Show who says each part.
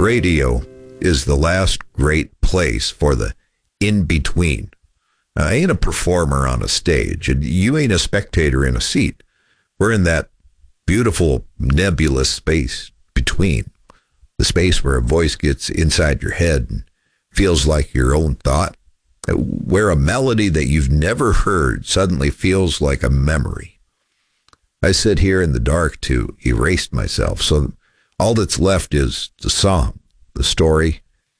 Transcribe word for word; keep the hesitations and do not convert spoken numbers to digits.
Speaker 1: Radio is the last great place for the in-between. I ain't a performer on a stage, and you ain't a spectator in a seat. We're in that beautiful nebulous space between, the space where a voice gets inside your head and feels like your own thought, where a melody that you've never heard suddenly feels like a memory. I sit here in the dark to erase myself, so all that's left is the song, the story,